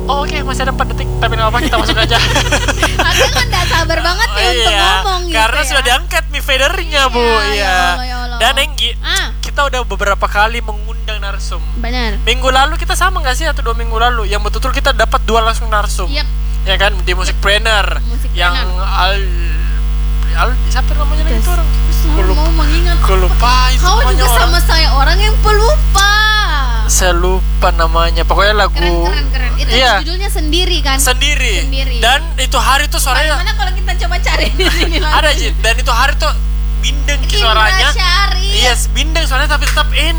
Oh, oke, masih ada 4 detik, tapi nggak apa, kita masuk aja. Aku kan gak sabar banget nih untuk ngomong gitu. Karena ya. sudah diangkat nih fadernya, Bu. Ya Iya. Allah, ya Allah. Dan Enggi, kita udah beberapa kali mengundang narsum. Benar. Minggu lalu kita sama nggak sih, atau 2 minggu lalu yang betul-betul kita dapat 2 langsung narsum. Yep. Ya kan, di Musikpreneur. Yang siapa namanya lagi itu orang? Selalu mau mengingat. Aku lupa itu Kau namanya juga orang. sama saya orang yang pelupa. Saya lupa namanya. Pokoknya lagu. Keren. Itu iya. judulnya Sendiri kan? Sendiri. Dan itu hari tuh suaranya. Mana kalau kita coba cari di sini lagi. Ada Jit. Dan itu hari tuh bindeng suaranya. Syari. Iya, bindeng suaranya tapi tetap enak.